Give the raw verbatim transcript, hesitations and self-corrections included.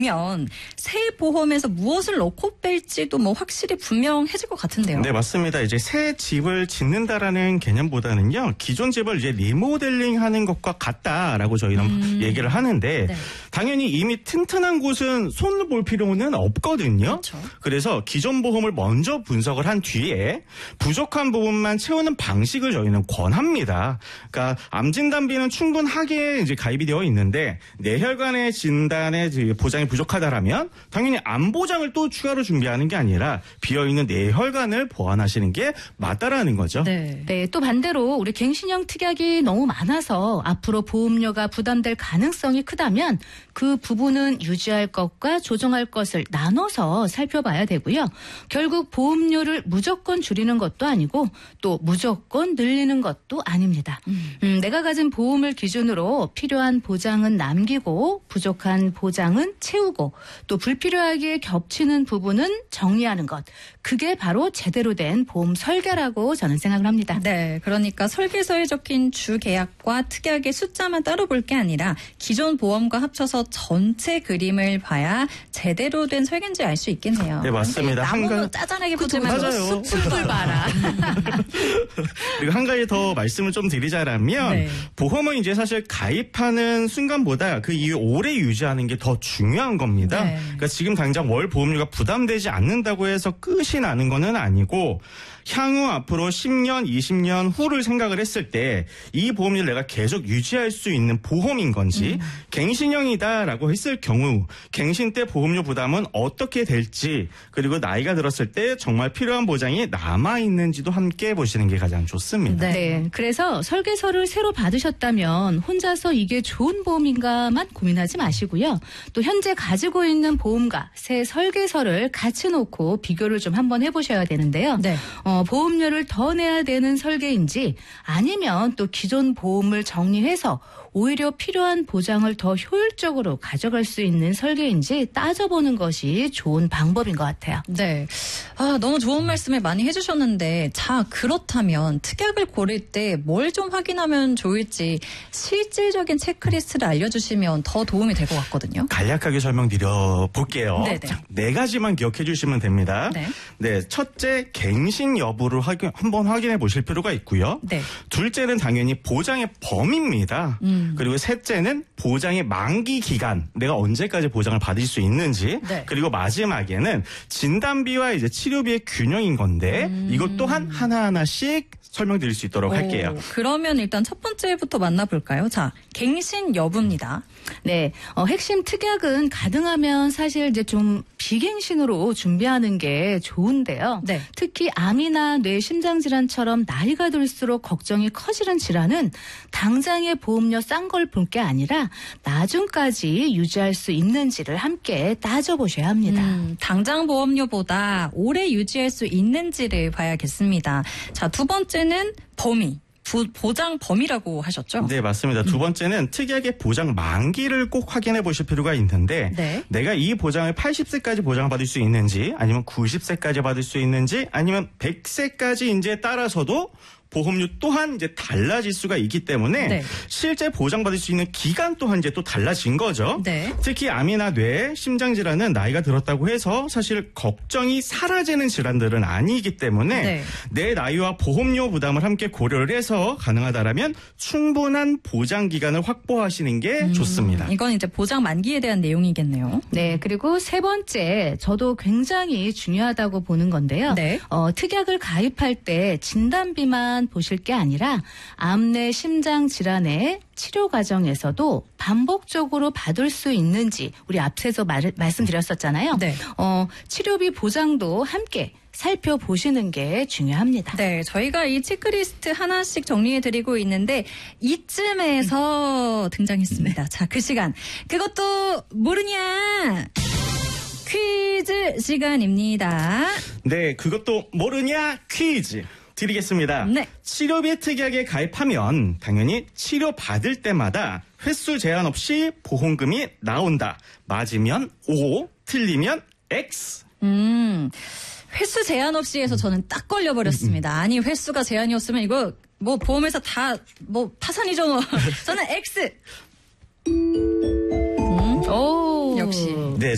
면 새 보험에서 무엇을 넣고 뺄지도 뭐 확실히 분명해질 것 같은데요. 네, 맞습니다. 이제 새 집을 짓는다라는 개념보다는요, 기존 집을 이제 리모델링하는 것과 같다라고 저희는 음. 얘기를 하는데 네. 당연히 이미 튼튼한 곳은 손을 볼 필요는 없거든요. 그렇죠. 그래서 기존 보험을 먼저 분석을 한 뒤에 부족한 부분만 채우는 방식을 저희는 권합니다. 그러니까 암 진단비는 충분하게 이제 가입이 되어 있는데 뇌혈관의 진단에 보장이 부족하다라면 당연히 암 보장을 또 추가로 준비하는 게 아니라 비어있는 뇌혈관을 보완하시는 게 맞다라는 거죠. 네. 네. 또 반대로 우리 갱신형 특약이 너무 많아서 앞으로 보험료가 부담될 가능성이 크다면 그 부분은 유지할 것과 조정할 것을 나눠서 살펴봐야 되고요. 결국 보험료를 무조건 줄이는 것도 아니고 또 무조건 늘리는 것도 아닙니다. 음. 음, 내가 가진 보험을 기준으로 필요한 보장은 남기고 부족한 보장은 채우고 또 불필요하게 겹치는 부분은 정리하는 것. 그게 바로 제대로 된 보험 설계라고 저는 생각을 합니다. 네, 그러니까 설계서에 적힌 주계약과 특약의 숫자만 따로 볼 게 아니라 기존 보험과 합쳐서 전체 그림을 봐야 제대로 된 설계인지 알 수 있겠네요. 네, 맞습니다. 한 가지 짜잔하게 보지 말고 숲을 봐라. 그리고 한 가지 더 말씀을 좀 드리자라면 네. 보험은 이제 사실 가입하는 순간보다 그 이후 오래 유지하는 게 더 중요한 겁니다. 네. 그러니까 지금 당장 월 보험료가 부담되지 않는다고 해서 끝이 나는 거는 아니고 향후 앞으로 십 년, 이십 년 후를 생각을 했을 때 이 보험료를 내가 계속 유지할 수 있는 보험인 건지 음. 갱신형이다라고 했을 경우 갱신 때 보험료 부담은 어떻게 될지 그리고 나이가 들었을 때 정말 필요한 보장이 남아있는지도 함께 보시는 게 가장 좋습니다. 네. 그래서 설계서를 새로 받으셨다면 혼자서 이게 좋은 보험인가만 고민하지 마시고요. 또 현재 가지고 있는 보험과 새 설계서를 같이 놓고 비교를 좀 한번 해보셔야 되는데요. 네. 어, 보험료를 더 내야 되는 설계인지 아니면 또 기존 보험을 정리해서 오히려 필요한 보장을 더 효율적으로 가져갈 수 있는 설계인지 따져보는 것이 좋은 방법인 것 같아요. 네. 아, 너무 좋은 말씀을 많이 해주셨는데 자, 그렇다면 특약을 고를 때 뭘 좀 확인하면 좋을지 실질적인 체크리스트를 알려주시면 더 도움이 될 것 같거든요. 간략하게 설명드려 볼게요. 네네. 네 가지만 기억해 주시면 됩니다. 네. 네, 첫째, 갱신 여부를 확인, 한번 확인해 보실 필요가 있고요. 네. 둘째는 당연히 보장의 범위입니다. 음. 그리고 셋째는 보장의 만기 기간, 내가 언제까지 보장을 받을 수 있는지. 네. 그리고 마지막에는 진단비와 이제 치료비의 균형인 건데 음. 이것 또한 하나하나씩 설명드릴 수 있도록 오, 할게요. 그러면 일단 첫 번째부터 만나볼까요? 자, 갱신 여부입니다. 네, 어, 핵심 특약은 가능하면 사실 이제 좀 비갱신으로 준비하는 게 좋은데요. 네. 특히 암이나 뇌 심장 질환처럼 나이가 들수록 걱정이 커지는 질환은 당장의 보험료 싼 걸 볼 게 아니라 나중까지 유지할 수 있는지를 함께 따져보셔야 합니다. 음, 당장 보험료보다 오래 유지할 수 있는지를 봐야겠습니다. 자, 두 번째는 범위. 부, 보장 범위라고 하셨죠? 네, 맞습니다. 두 번째는 특약의 보장 만기를 꼭 확인해 보실 필요가 있는데 네. 내가 이 보장을 팔십 세까지 보장을 받을 수 있는지 아니면 구십 세까지 받을 수 있는지 아니면 백 세까지 이제 따라서도 보험료 또한 이제 달라질 수가 있기 때문에 네. 실제 보장받을 수 있는 기간 또한 이제 또 달라진 거죠. 네. 특히 암이나 뇌, 심장 질환은 나이가 들었다고 해서 사실 걱정이 사라지는 질환들은 아니기 때문에 네. 내 나이와 보험료 부담을 함께 고려를 해서 가능하다라면 충분한 보장 기간을 확보하시는 게 음, 좋습니다. 이건 이제 보장 만기에 대한 내용이겠네요. 네, 그리고 세 번째 저도 굉장히 중요하다고 보는 건데요. 네. 어, 특약을 가입할 때 진단비만 보실 게 아니라 암내 심장 질환의 치료 과정에서도 반복적으로 받을 수 있는지 우리 앞서서 말, 말씀드렸었잖아요. 네. 어, 치료비 보장도 함께 살펴보시는 게 중요합니다. 네, 저희가 이 체크리스트 하나씩 정리해드리고 있는데 이쯤에서 등장했습니다. 네. 자, 그 시간. 그것도 모르냐? 퀴즈 시간입니다. 네, 그것도 모르냐? 퀴즈. 드리겠습니다. 네. 치료비 특약에 가입하면 당연히 치료받을 때마다 횟수 제한 없이 보험금이 나온다. 맞으면 O, 틀리면 X. 음, 횟수 제한 없이 해서 저는 딱 걸려버렸습니다. 아니, 횟수가 제한이었으면 이거 뭐 보험회사 다 뭐 파산이죠. 저는 X.